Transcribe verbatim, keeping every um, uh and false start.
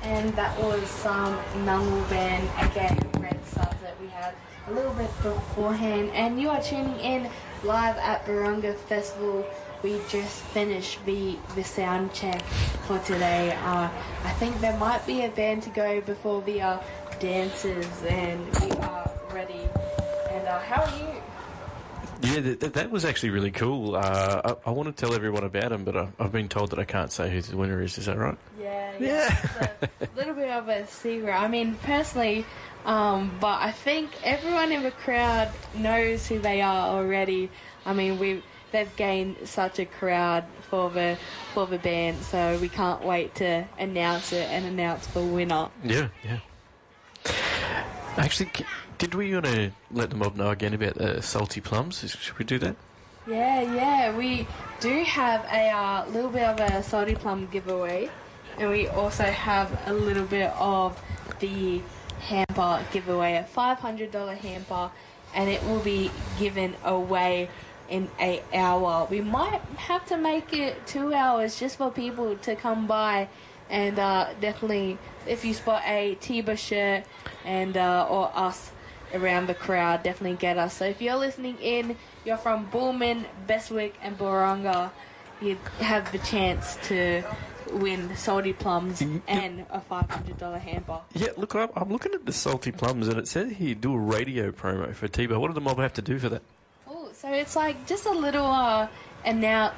And that was some Nungle Band, again, Red Stars that we had a little bit beforehand. And you are tuning in live at Barunga Festival. We just finished the, the sound check for today. Uh, I think there might be a band to go before the uh, dances, and we are ready. And uh, how are you? Yeah, that, that was actually really cool. Uh, I, I want to tell everyone about him, but I, I've been told that I can't say who the winner is. Is that right? Yeah, yeah. It's a little bit of a secret. I mean, personally, um, but I think everyone in the crowd knows who they are already. I mean, we they've gained such a crowd for the for the band, so we can't wait to announce it and announce the winner. Yeah, yeah. Actually, did we want to let the mob know again about the salty plums? Should we do that? Yeah, yeah. We do have a uh, little bit of a salty plum giveaway, and we also have a little bit of the hamper giveaway, a five hundred dollars hamper, and it will be given away in an hour. We might have to make it two hours just for people to come by. And uh, definitely, if you spot a Tiba shirt and uh, or us around the crowd, definitely get us. So if you're listening in, you're from Bullman, Bestwick and Barunga, you have the chance to win salty plums and a five hundred dollars hamper. Yeah, look, I'm, I'm looking at the salty plums, and it says here do a radio promo for Tiba. What do the mob have to do for that? Oh, so it's like just a little uh, announce